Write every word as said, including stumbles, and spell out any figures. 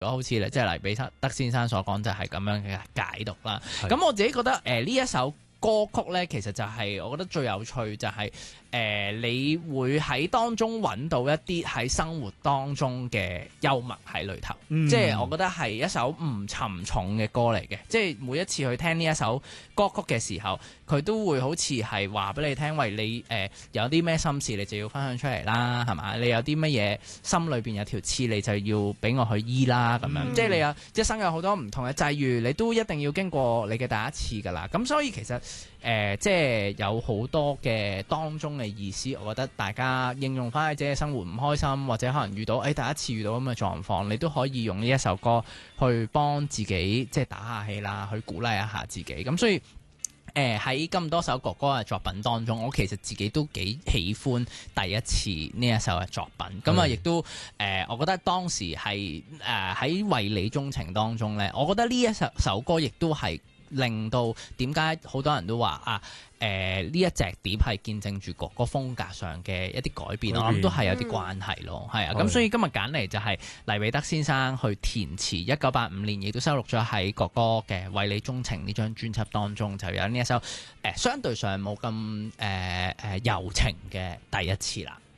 好似即係黎彼得先生所講就係咁樣嘅解讀啦。咁我自己覺得誒呢、呃、一首歌曲咧，其實就係我覺得最有趣就係、是、誒、呃、你會喺當中揾到一啲喺生活當中嘅幽默喺裏頭，嗯、即係我覺得係一首唔沉重嘅歌嚟嘅。即係每一次去聽呢一首歌曲嘅時候，佢都會好似係話俾你聽，喂你誒、呃、有啲咩心事，你就要分享出嚟啦，係嘛？你有啲乜嘢心裏邊有條刺，你就要俾我去醫啦，咁樣。嗯、即係你有一生有好多唔同嘅際遇，你都一定要經過你嘅第一次㗎啦。咁所以其實誒、呃，即係有好多嘅當中嘅意思，我覺得大家應用翻喺自己嘅生活唔開心，或者可能遇到誒、哎、第一次遇到咁嘅狀況，你都可以用呢一首歌去幫自己即係打下氣啦，去鼓勵一下自己。咁所以誒喺咁多首哥哥嘅作品當中，我其實自己都幾喜歡第一次呢一首嘅作品。咁啊、嗯，亦都誒、呃，我覺得當時係誒喺為你鍾情當中咧，我覺得呢一首首歌亦都係令到點解好多人都話啊誒呢一隻碟係見證住哥哥風格上嘅一啲改變，我諗都係有啲關係咯，係啊，咁所以今日揀嚟就係黎彼得先生去填詞，一九八五年亦都收錄咗喺哥哥嘅《為你鍾情》呢張專輯當中，就有呢一首誒、呃、相對上冇咁誒誒柔情嘅第一次啦。